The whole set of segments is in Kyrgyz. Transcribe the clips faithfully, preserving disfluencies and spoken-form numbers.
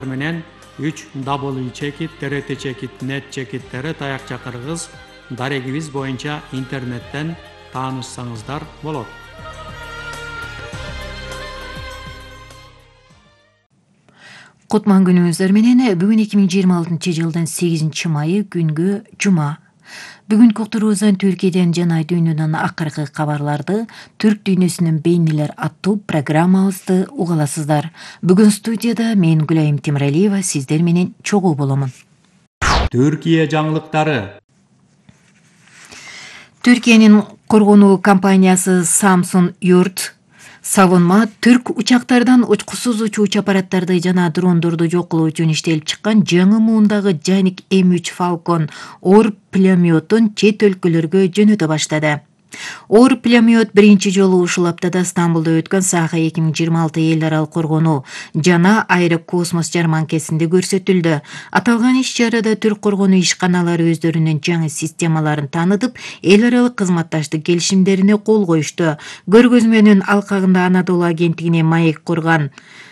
менен үч w чекит т т чекит нет чекит таякча кыргыз дарегибиз боюнча интернеттен таанышсаңыздар болот. Кутман күнүңүздөр менен. Бүгүн эки миң жыйырма алтынчы жылдын сегизинчи майы күнгө жума. Бүгүн уктуруубуздан Түркияден жана дүйнөдөн акыркы кабарларды, түрк дүйнөсүнүн бейнелер аттуу программабызды угаласыздар. Бүгүн студияда мен Гүлайым Темиралиева сиздер менен чогуу боломун. Түркия жаңылыктары. Түркиянын коргонуу компаниясы Samsung Yurt Savunma түрк учактардан учкусуз учуучу аппараттарды жана дрондорду жок кылуу үчүн иштелип чыккан жаңы муундагы Janik эм үч Falcon оор пулеметин чет өлкөлөргө жөнөтө баштады. Оор пулемет биринчи жолу ушул аптада Стамбулда өткөн Саха эки миң жыйырма алты эл аралык коргонуу жана аэрокосмос жарманкесинде көрсөтүлдү. Аталган иш-чарада түрк коргонуу ишканалары өздөрүнүн жаңы системаларын таанытып, эл аралык кызматташтык келишимдерине кол коюшту. Көргөзмөнүн алкагында Анадолу агенттигине маек курган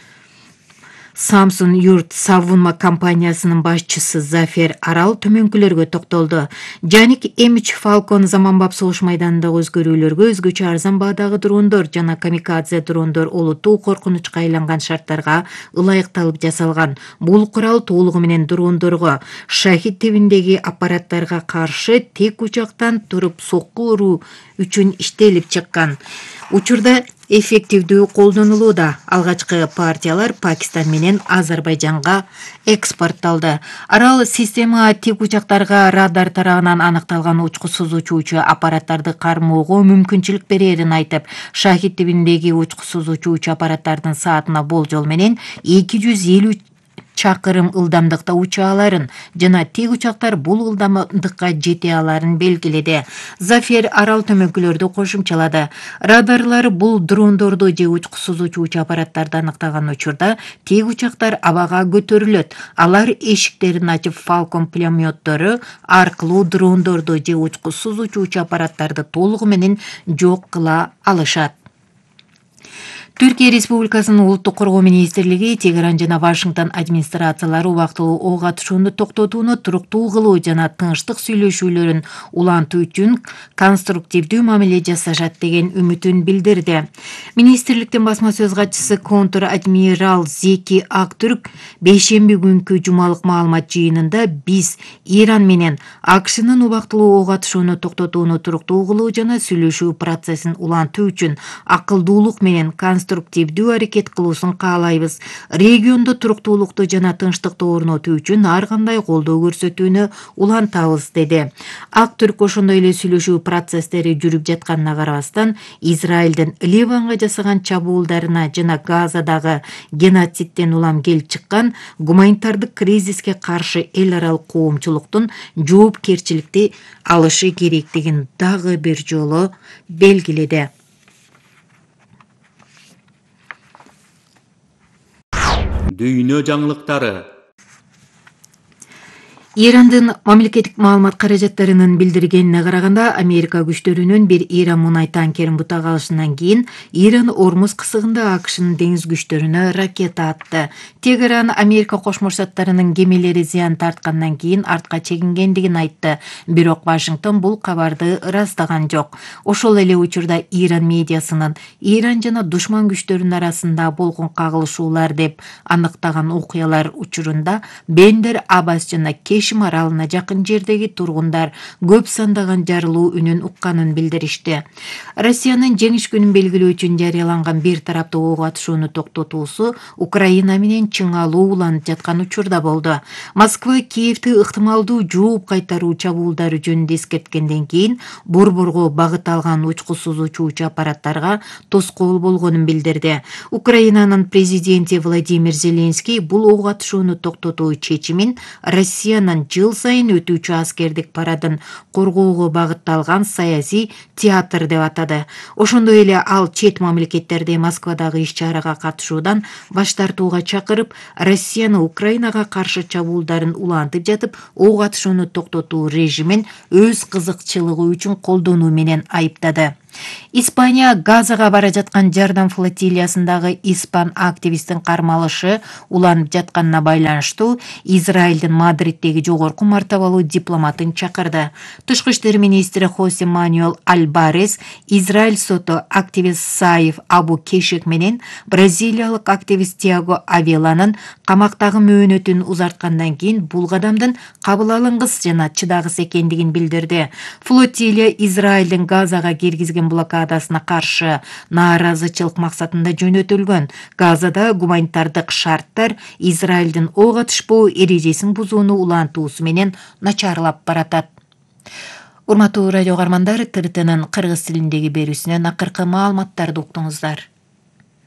Samsung Yurt Savunma компаниясынын башчысы Zafer Aral төмөнкүлөргө токтолду. Janik эм үч Falcon заманбап согуш майданындагы өзгөрүүлөргө, өзгөчө арзан баадагы дрондор жана камикадзе дрондор олуттуу коркунучка айланган шарттарга ылайыкталып жасалган. Бул курал толугу менен дрондорго, шахид тибиндеги аппараттарга каршы тек учактан туруп сокку уруу үчүн иштелип чыккан. Учурда эффективдүү колдонулууда. Алгачкы партиялар Пакистан менен Азербайжанга экспортталды. Арал система тик учактарга радар тарабынан аныкталган учкусуз учуучу аппараттарды кармоого мүмкүнчүлүк берерин айтып, шахид тибиндеги учкусуз учуучу аппараттардын саатына болжол менен эки жүз элүү чакырым ылдамдыкта уча аларын жана тик учактар бул ылдамдыкка жете аларын белгиледи. Зафер Арал төмөнкүлөрдү кошумчалады. Радарлар бул дрондорду же учкусуз учуучу аппараттарды аныктаган учурда тик учактар абага көтөрүлөт. Алар эшиктерин ачып Falcon пулеметтору аркылуу дрондорду же учкусуз учуучу аппараттарды толугу менен жок кыла алышат. Түркия Республикасынын улуттук коргоо министрлиги Тегеран жана Вашингтон администрациялары убактылуу ок атышууну токтотууну туруктуу кылуу жана тынчтык сүйлөшүүлөрүн улантуу үчүн конструктивдүү мамиле жасашат деген үмүтүн билдирди. Министрликтин басма сөз катчысы контр адмирал Зеки Актүрк бейшемби күнкү жумалык маалымат жыйынында биз Иран менен АКШнын убактылуу ок атышууну токтотууну туруктуу кылуу жана сүйлөшүү процессин улантуу үчүн акылдуулук менен конструктивдүү аракет кылуусун каалайбыз. Региондо туруктуулукту жана тынчтыкты орнотуу үчүн ар кандай колдоо көрсөтүүнү улантабыз, деди. Актүрк ошондой эле сүйлөшүү процесстери жүрүп жатканына карабастан, Израилдин Ливанга жасаган чабуулдарына жана Газадагы геноцидтен улам келип чыккан гуманитардык кризиске каршы эл аралык коомчулуктун жоопкерчиликти алышы керектигин дагы бир жолу белгиледи. Дүйнө жаңылыктары. Ирандын мамлекеттик маалымат каражаттарынын билдиргенине караганда, Америка күчтөрүнүн бир Иран мунай танкерин бутага алышынан кийин Иран Ормуз кысыгында АКШнын деңиз күчтөрүнө ракета атты. Тегеран Америка Кошмо Штаттарынын кемелери зыян тарткандан кийин артка чегингендигин айтты. Бирок Вашингтон бул кабарды ырастаган жок. Ошол эле учурда Иран медиасынын Иран жана душман күчтөрүнүн арасында болгон кагылышуулар деп аныктаган окуялар учурунда Бендер Аббас жана Кешим аралына жакын жердеги тургундар көп сандаган жарылуу үнүн укканын билдиришти. Россиянын жеңиш күнүн белгилөө үчүн жарыяланган бир тараптуу ок атышууну токтотуусу Украина менен чыңалуу уланып жаткан учурда болду. Москва Киевти ыктымалдуу жооп кайтаруу чабуулдары жөнүндө эскерткенден кийин борборго багыт алган учкусуз учуучу аппараттарга тоскоол болгонун билдирди. Украинанын президенти Владимир Зеленский бул ок атышууну токтотуу чечимин Россиянын жыл сайын өтүүчү аскердик парадын коргоого багытталган саясий театр деп атады. Ошондой эле ал чет мамлекеттерде Москвадагы иш-чарага катышуудан баш тартууга чакырып, Россияны Украинага каршы чабуулдарын улантып жатып, ок атышууну токтотуу режимин өз кызыкчылыгы үчүн колдонуу менен айыптады. Испания Газага бара жаткан жардам флотилиясындагы испан активисттин кармалышы уланып жатканына байланыштуу Израилдин Мадриттеги жогорку мартабалуу дипломатын чакырды. Тышкы иштер министри Хосе Мануэл Альбарес Израиль соту активист Саиф Абу Кешек менен бразилиялык активист Тиаго Авеланын камактагы мөөнөтүн узарткандан кийин бул кадамдын кабыл алынгыс жана чыдагыс экендигин билдирди. Флотилия Израилдин Газага киргизген блокадасына каршы нааразычылык максатында жөнөтүлгөн. Газада гуманитардык шарттар Израилдин ок атышпоо эрежесин бузууну улантуусу менен начарлап баратат. Урматтуу радио каармандар, Т Р Т'нын кыргыз тилиндеги берүүсүнөн акыркы маалыматтарды уктуңуздар.